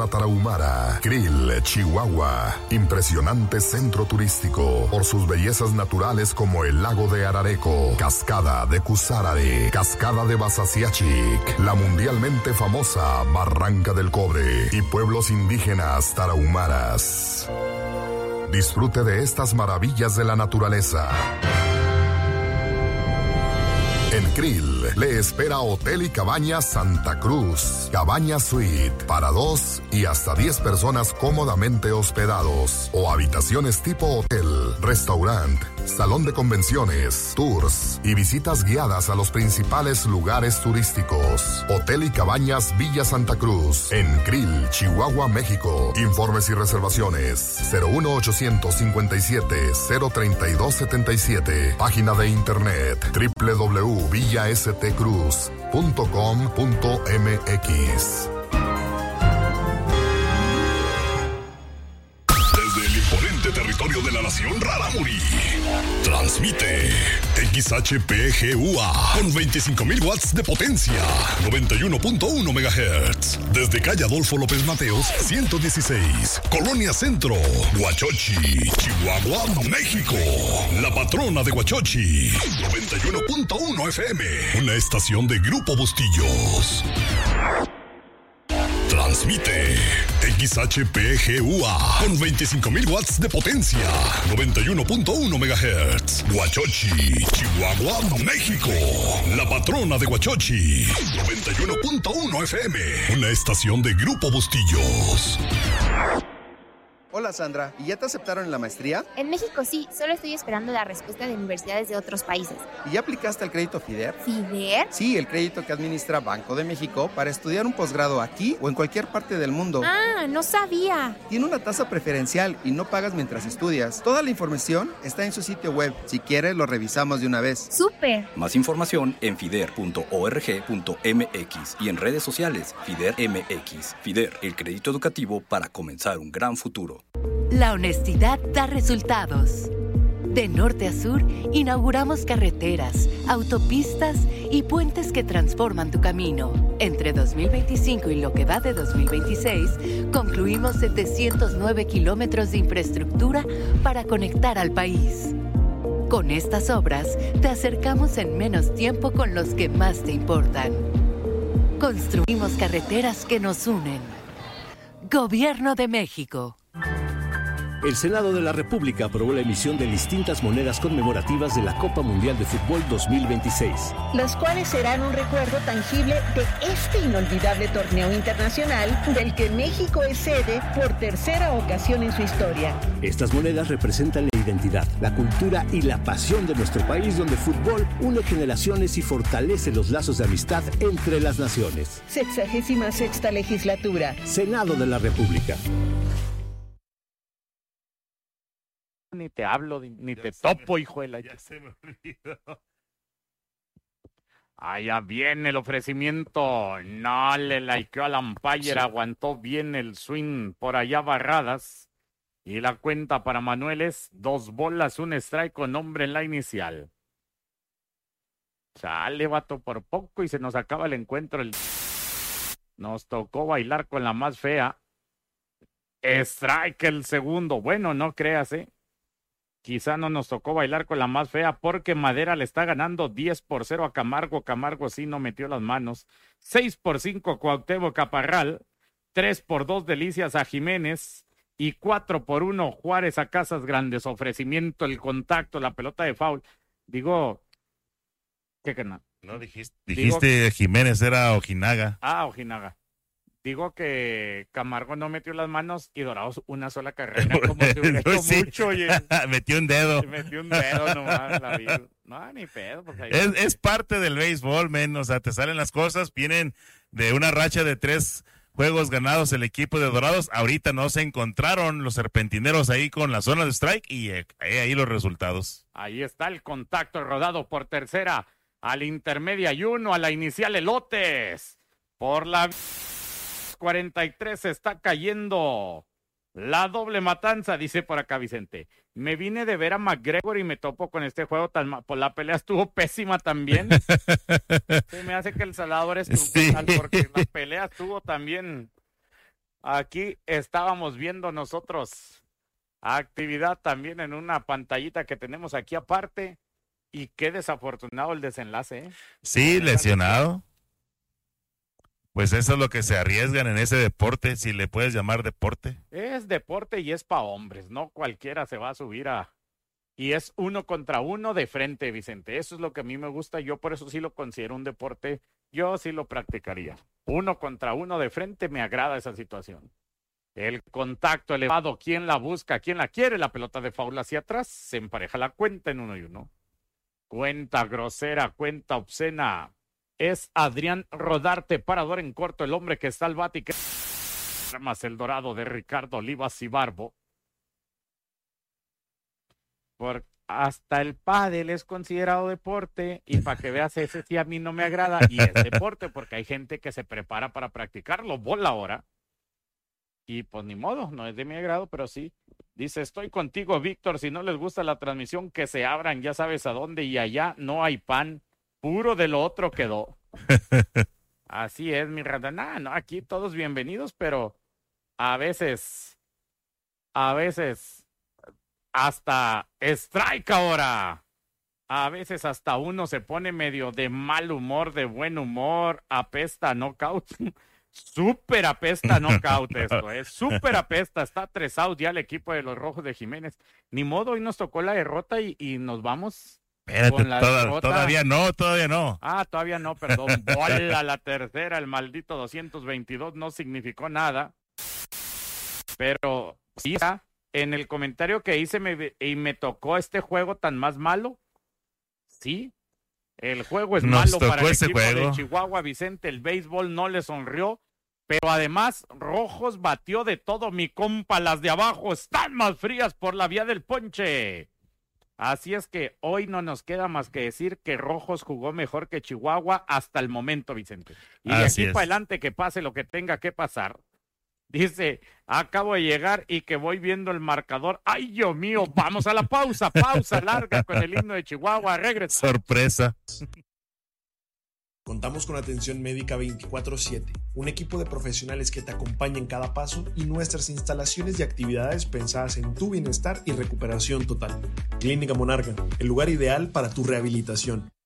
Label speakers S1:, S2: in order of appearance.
S1: Tarahumara, Krill, Chihuahua. Impresionante centro turístico por sus bellezas naturales como el lago de Arareco, cascada de Cusarare, cascada de Basasiachic, la mundialmente famosa Barranca del Cobre y pueblos indígenas tarahumaras. Disfrute de estas maravillas de la naturaleza. En Krill le espera Hotel y Cabañas Santa Cruz. Cabaña Suite para 2 y hasta 10 personas cómodamente hospedados. O habitaciones tipo hotel, restaurante, salón de convenciones, tours y visitas guiadas a los principales lugares turísticos. Hotel y Cabañas Villa Santa Cruz en Krill, Chihuahua, México. Informes y reservaciones 01857-03277. Página de internet www.villastcruz.com.mx.
S2: Desde el imponente territorio de la nación Rarámuri, transmite XHPGUA con 25,000 watts de potencia, 91.1 MHz. Desde calle Adolfo López Mateos, 116, Colonia Centro, Huachochi, Chihuahua, México. La patrona de Huachochi, 91.1 FM, una estación de Grupo Bustillos. Transmite XHPGUA con 25,000 watts de potencia, 91.1 MHz. Huachochi, Chihuahua, México. La patrona de Huachochi, 91.1 FM, una estación de Grupo Bustillos.
S3: Hola Sandra, ¿y ya te aceptaron en la maestría?
S4: En México sí, solo estoy esperando la respuesta de universidades de otros países.
S3: ¿Y ya aplicaste al crédito FIDER?
S4: ¿FIDER?
S3: Sí, el crédito que administra Banco de México para estudiar un posgrado aquí o en cualquier parte del mundo.
S4: Ah, no sabía.
S3: Tiene una tasa preferencial y no pagas mientras estudias. Toda la información está en su sitio web. Si quieres, lo revisamos de una vez.
S4: ¡Súper!
S5: Más información en fider.org.mx y en redes sociales FIDER MX. FIDER, el crédito educativo para comenzar un gran futuro.
S6: La honestidad da resultados. De norte a sur, inauguramos carreteras, autopistas y puentes que transforman tu camino. Entre 2025 y lo que va de 2026, concluimos 709 kilómetros de infraestructura para conectar al país. Con estas obras, te acercamos en menos tiempo con los que más te importan. Construimos carreteras que nos unen. Gobierno de México.
S7: El Senado de la República aprobó la emisión de distintas monedas conmemorativas de la Copa Mundial de Fútbol 2026.
S8: Las cuales serán un recuerdo tangible de este inolvidable torneo internacional del que México es sede por tercera ocasión en su historia.
S7: Estas monedas representan la identidad, la cultura y la pasión de nuestro país, donde el fútbol une generaciones y fortalece los lazos de amistad entre las naciones.
S8: 66ª legislatura.
S7: Senado de la República.
S9: Ni te hablo, ni te topo, hijo de la...
S10: Ya se me olvidó.
S9: Allá viene el ofrecimiento. No le likeó al umpire, sí. Aguantó bien el swing por allá barradas. Y la cuenta para Manuel es 2 bolas, 1 strike con hombre en la inicial. Chale, vato, por poco y se nos acaba el encuentro. Nos tocó bailar con la más fea. Strike el segundo. Bueno, no creas, Quizá no nos tocó bailar con la más fea porque Madera le está ganando 10-0 a Camargo. Camargo sí no metió las manos. 6-5 Cuauhtémoc Caparral. 3-2 Delicias a Jiménez. Y 4-1 Juárez a Casas Grandes. Ofrecimiento, el contacto, la pelota de foul. Digo, ¿qué que no?
S10: No dijiste Jiménez, era Ojinaga.
S9: Ah, Ojinaga. Digo que Camargo no metió las manos y Dorados una sola carrera, como si hubiera hecho mucho. Oye.
S10: Metió un dedo.
S9: Metió un dedo nomás. La vida. No, ni pedo. Pues ahí
S10: es parte del béisbol, men. O sea, te salen las cosas. Vienen de una racha de 3 juegos ganados el equipo de Dorados. Ahorita no se encontraron los serpentineros ahí con la zona de strike y ahí los resultados.
S9: Ahí está el contacto rodado por tercera. Al intermedia y 1, a la inicial Elotes. Por la 43 se está cayendo la doble matanza, dice por acá Vicente. Me vine de ver a McGregor y me topo con este juego tan mal. Pues la pelea estuvo pésima también. Se me hace que el Salvador es sí. Porque la pelea estuvo también Aquí estábamos viendo nosotros actividad también en una pantallita que tenemos aquí aparte. Y qué desafortunado el desenlace, ¿eh?
S10: Sí, lesionado. Pues eso es lo que se arriesgan en ese deporte, si le puedes llamar deporte.
S9: Es deporte y es para hombres, no cualquiera se va a subir a... Y es 1 contra 1 de frente, Vicente. Eso es lo que a mí me gusta, yo por eso sí lo considero un deporte, yo sí lo practicaría. 1 contra 1 de frente, me agrada esa situación. El contacto elevado, ¿quién la busca? ¿Quién la quiere? La pelota de foul hacia atrás, se empareja la cuenta en 1-1. Cuenta grosera, cuenta obscena. Es Adrián Rodarte, parador en corto, el hombre que está al bate y que más el dorado de Ricardo Olivas y Barbo. Por hasta el pádel es considerado deporte y para que veas, ese sí a mí no me agrada y es deporte porque hay gente que se prepara para practicarlo, bola ahora. Y pues ni modo, no es de mi agrado, pero sí. Dice, estoy contigo, Víctor, si no les gusta la transmisión, que se abran, ya sabes a dónde, y allá no hay pan. Puro de lo otro quedó. Así es, mi rata. No, aquí todos bienvenidos, pero a veces, hasta strike ahora. A veces hasta uno se pone medio de mal humor, de buen humor, apesta knockout. Súper apesta knockout esto, súper apesta. Está 3 out ya el equipo de los Rojos de Jiménez. Ni modo, hoy nos tocó la derrota y nos vamos.
S10: Espérate, todavía no.
S9: Todavía no, perdón. Bola la tercera, el maldito 222 no significó nada. Pero sí, en el comentario que hice me tocó este juego tan más malo. Sí, el juego es malo para el equipo de Chihuahua, Vicente. El béisbol no le sonrió, pero además Rojos batió de todo, mi compa. Las de abajo están más frías por la vía del ponche. Así es que hoy no nos queda más que decir que Rojos jugó mejor que Chihuahua hasta el momento, Vicente. Y de aquí para adelante que pase lo que tenga que pasar. Dice, acabo de llegar y que voy viendo el marcador. ¡Ay, Dios mío! Vamos a la pausa larga con el himno de Chihuahua. Regresa.
S10: Sorpresa.
S11: Contamos con atención médica 24/7, un equipo de profesionales que te acompaña en cada paso y nuestras instalaciones y actividades pensadas en tu bienestar y recuperación total. Clínica Monarca, el lugar ideal para tu rehabilitación.